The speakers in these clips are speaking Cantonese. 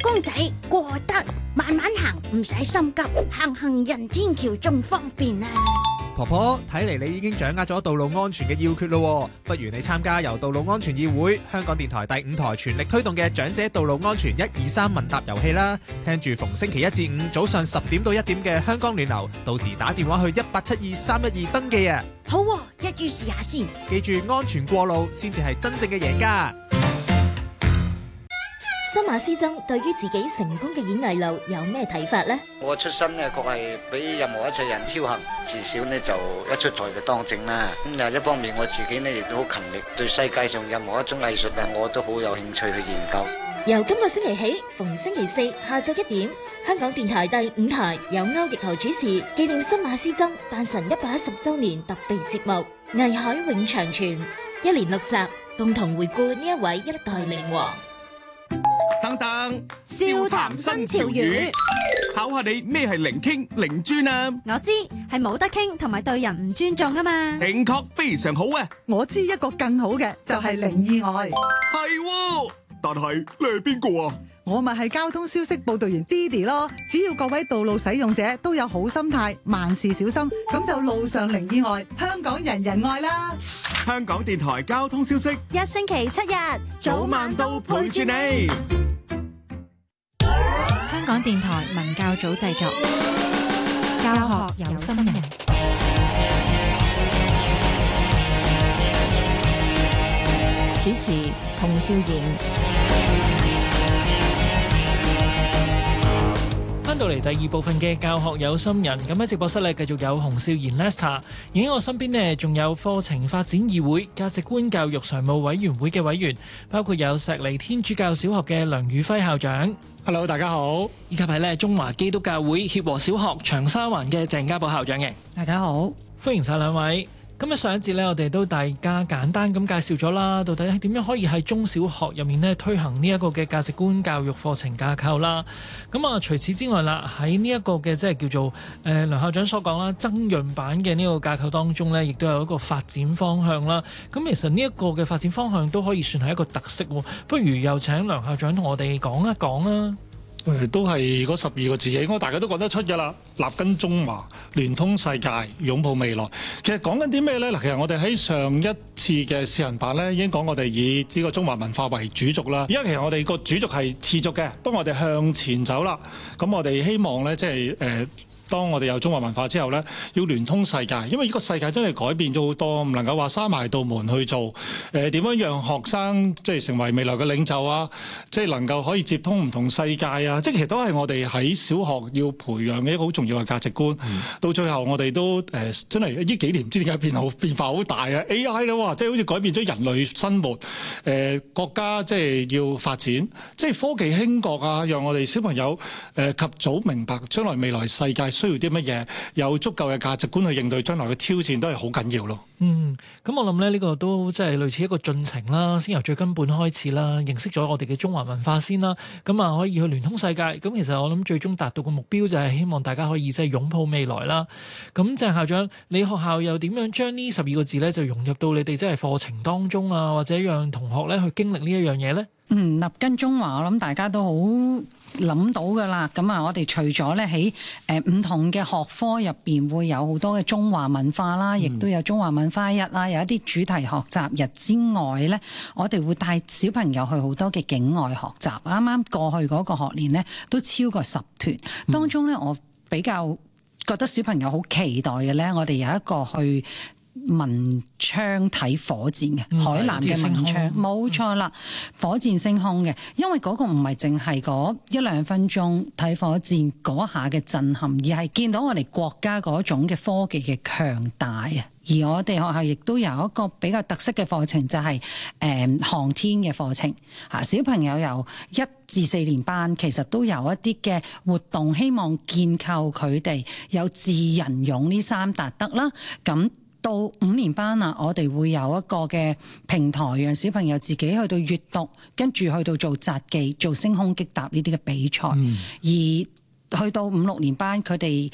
公仔過得慢慢行，唔使心急，行人天橋仲方便啊！ 婆婆，睇嚟你已經掌握咗道路安全嘅要訣咯，不如你參加由道路安全議會、香港電台第5台全力推動嘅長者道路安全123問答遊戲啦！聽住逢星期1至5早上10點到1點嘅香港暖流，到時打電話去1872312登記啊！ 好喎，一於試下先。 記住安全過路先至係真正嘅贏家。 新馬師曾對於自己成功嘅演藝路有咩睇法呢？ 我出身呢，確係比任何一切人僥倖，至少呢就一出台就當正啦。咁又一方面我自己呢亦都好勤力，對世界上任何一種藝術啊，我都好有興趣去研究。 由今個星期起，逢星期4下晝1點，香港電台第5台有歐奕豪主持紀念新馬師曾誕辰110週年特備節目《藝海永長存》，1連6集，共同回顧呢一位一代靈王。 等等， 笑談新潮語， 考下你咩係聆聽聆專啊？ 我知係冇得傾同埋對人唔尊重啊嘛。 正確，非常好啊！ 我知一個更好嘅就係零意外。 係，但係你係邊個啊？ 我咪係交通消息報道員 Didi 咯。只要各位道路使用者都有好心態，萬事小心，咁就路上零意外，香港人人愛啦。 香港電台交通消息， 一星期7日， 早晚都陪住你。 香港電台文教組製作，教學有心人，主持洪少賢。 翻到嚟第2部分嘅教學有心人，咁喺直播室咧繼續有洪少賢 Lester， 而喺我身邊呢，仲有課程發展議會價值觀教育常務委員會嘅委員，包括有石籬天主教小學嘅梁宇輝校長。 Hello， 大家好。 以及係咧中華基督教會協和小學長沙灣嘅鄭家寶校長嘅。 大家好， 歡迎晒兩位。咁喺上一節咧，我哋都大家簡單咁介紹咗啦，到底係點樣可以喺中小學入面咧推行呢一個嘅價值觀教育課程架構啦。咁啊，除此之外啦，喺呢一個嘅即係叫做梁校長所講啦，增潤版嘅呢個架構當中咧，亦都有一個發展方向啦。咁其實呢一個嘅發展方向都可以算係一個特色喎。不如又請梁校長同我哋講一講啊。 都係嗰12個字嘅，應該大家都講得出㗎啦。立根中華，聯通世界，擁抱未來。其實講緊啲咩呢？嗱，其實我哋喺上一次嘅試行版呢，已經講我哋以呢個中華文化為主軸啦。而家其實我哋個主軸係持續嘅，不過我哋向前走啦。咁我哋希望呢，即係當我哋有中華文化之後呢，要聯通世界，因為呢個世界真係改變咗好多，唔能夠話閂埋道門去做。點樣讓學生即係成為未來嘅領袖啊？即係能夠可以接通唔同世界啊！即係其實都係我哋喺小學要培養嘅一個好重要嘅價值觀。到最後我哋都真係呢幾年唔知點解變化好大啊 ！AI 咧，哇！即係好似改變咗人類生活。國家即係要發展，即係科技興國啊，讓我哋小朋友及早明白將來未來世界需要啲乜嘢，有足夠嘅價值觀去應對將來嘅挑戰，都係好緊要咯。 咁我諗咧，呢個都即係類似一個進程啦，先由最根本開始啦，認識咗我哋嘅中華文化先啦，咁啊可以去聯通世界。咁其實我諗最終達到嘅目標就係希望大家可以即係擁抱未來啦。咁鄭校長，你學校又點樣將呢12個字咧就融入到你哋即係課程當中啊，或者讓同學咧去經歷呢一樣嘢咧？ 立根中華，我諗大家都好諗到噶啦。咁啊，我哋除咗咧喺唔同嘅學科入邊會有好多嘅中華文化啦，亦都有中華文化日啦，有一啲主題學習日之外咧，我哋會帶小朋友去好多嘅境外學習。啱啱過去嗰個學年咧，都超過10團，當中咧我比較覺得小朋友好期待嘅咧，我哋有一個去文昌睇火箭嘅，海南嘅文昌，冇錯啦，火箭升空嘅，因為嗰個唔係淨係嗰1-2分鐘睇火箭嗰下嘅震撼，而係見到我哋國家嗰種嘅科技嘅強大啊！而我哋學校亦都有一個比較特色嘅課程，就係航天嘅課程嚇，小朋友由1至4年班其實都有一啲嘅活動，希望建構佢哋有智仁勇呢3達德啦，咁。到5年班啦，我哋會有一個嘅平台，讓小朋友自己去到閱讀，跟住去到做札記、做升空擊答呢啲嘅比賽。而去到5、6年班，佢哋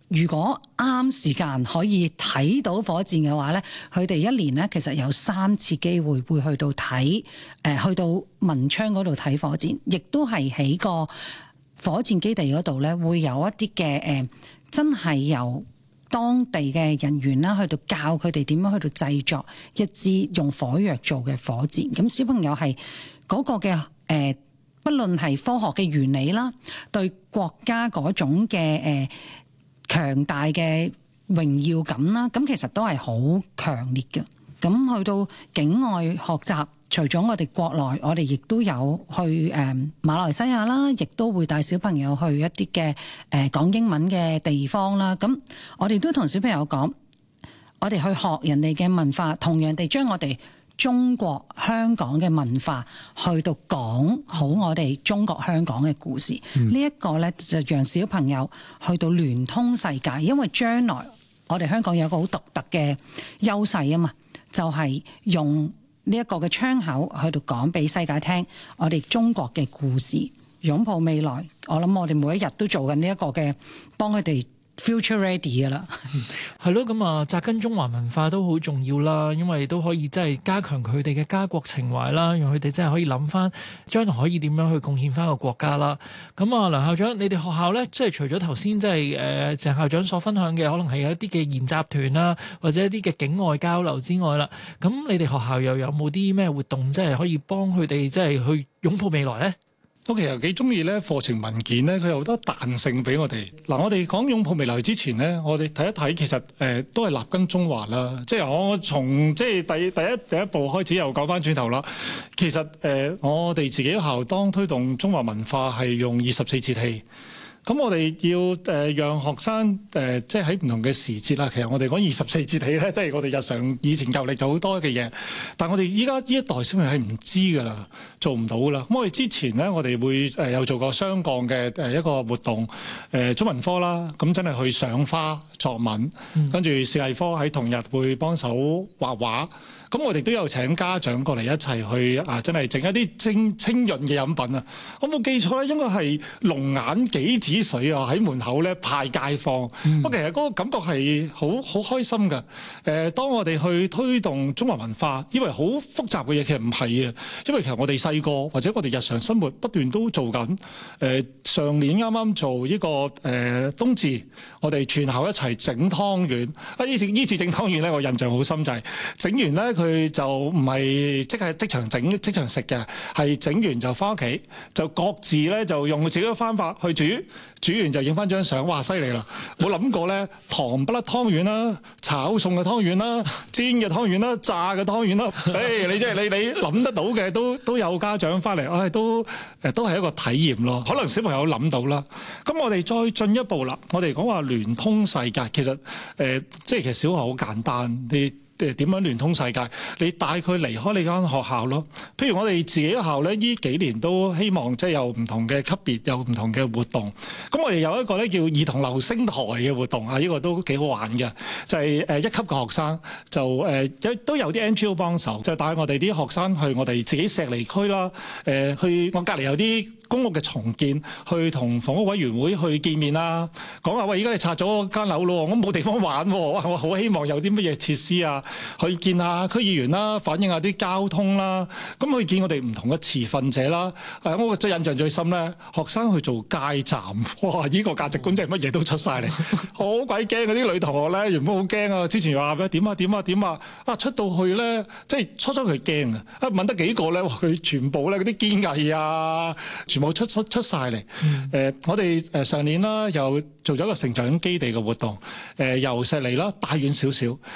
如果啱時間可以睇到火箭嘅話咧，佢哋一年咧其實有3次機會會去到睇，去到文昌嗰度睇火箭，亦都係喺個火箭基地嗰度咧，會有一啲嘅真係由當地嘅人員啦，去到教佢哋點樣去到製作一支用火藥做嘅火箭。咁小朋友係嗰個嘅不論係科學嘅原理啦，對國家嗰種嘅強大嘅榮耀感啦，咁其實都係好強烈嘅。咁去到境外學習，除咗我哋國內，我哋亦都有去馬來西亞啦，亦都會帶小朋友去一啲嘅講英文嘅地方啦。咁我哋都同小朋友講，我哋去學人哋嘅文化，同樣地將我哋中國香港嘅文化去到講好我哋中國香港嘅故事。呢一個呢，就讓小朋友去到聯通世界，因為將來我哋香港有一個好獨特嘅優勢啊嘛，就係用呢一個嘅窗口去到講俾世界聽我哋中國嘅故事，擁抱未來。我諗我哋每一日都做緊呢一個嘅幫佢哋future ready 㗎啦， 係咯，咁啊，紮根中華文化都好重要啦，因為都可以真係加強佢哋嘅家國情懷啦，讓佢哋真係可以諗翻將來可以點樣去貢獻翻個國家啦。咁啊，梁校長，你哋學校咧，即係除咗頭先即係鄭校長所分享嘅，可能係有一啲嘅研習團啦，或者一啲嘅境外交流之外啦，咁你哋學校又有冇啲咩活動，即係可以幫佢哋即係去擁抱未來咧？ 我其實幾中意咧課程文件咧，佢有好多彈性俾我哋。嗱，我哋講擁抱未來之前咧，我哋睇一睇，其實都係立根中華啦。即係我從即係第一步開始又講翻轉頭啦。其實我哋自己校當推動中華文化係用24節氣。咁我哋要讓學生即係喺唔同嘅時節啦。其實我哋講24節氣咧，即係我哋日常以前舊歷就好多嘅嘢。但係我哋依家呢一代小朋友係唔知㗎啦，做唔到㗎啦。咁我哋之前咧，我哋會有做過雙降嘅一個活動，中文科啦，咁真係去賞花作文，跟住視藝科喺同日會幫手畫畫。咁我哋都有請家長過嚟一齊去真係整一啲清潤嘅飲品啊！我冇記錯咧，應該係龍眼杞子水啊，喺門口咧派街坊。我其實嗰個感覺係好開心㗎。當我哋去推動中華文化，以為好複雜嘅嘢，其實唔係嘅，因為其實我哋細個或者我哋日常生活不斷都做緊。上年啱啱做呢個冬至，我哋全校一齊整湯圓。呢次整湯圓咧，我印象好深就係整完咧。佢就唔係即場整即場食嘅，係整完就翻屋企，就各自咧就用自己嘅方法去煮完就影翻張相，哇！犀利啦！冇諗過咧，糖不甩湯圓啦，炒餸嘅湯圓啦，煎嘅湯圓啦，炸嘅湯圓啦，你即係你諗得到嘅都有家長翻嚟，都係一個體驗咯。可能小朋友諗到啦。咁我哋再進一步啦，我哋講話聯通世界，其實即係其實小學好簡單，你點樣聯通世界？你帶佢離開你間學校咯。譬如我哋自己學校咧，呢幾年都希望即係有唔同嘅級別，有唔同嘅活動。咁我哋有一個咧叫兒童流星台嘅活動啊，呢個都幾好玩嘅。就係一級嘅學生就都有啲 NGO 幫手，就帶我哋啲學生去我哋自己石籬區啦。去我隔離有啲公屋嘅重建，去同房屋委員會去見面啦，講下喂，而家你拆咗間樓咯，我冇地方玩喎，我好希望有啲乜嘢設施啊，去見下區議員啦，反映下啲交通啦，咁去見我哋唔同嘅持份者啦。我最印象最深咧，學生去做街站，哇！呢個價值觀真係乜嘢都出晒嚟，好鬼驚嗰啲女同學咧，原本好驚啊，之前話咩點啊，出到去咧，即係初佢驚啊，問得幾個咧，佢全部咧嗰啲堅毅啊，全部出晒嚟。我哋上年啦，又做咗一個成長基地嘅活動，由石籬啦帶遠少少，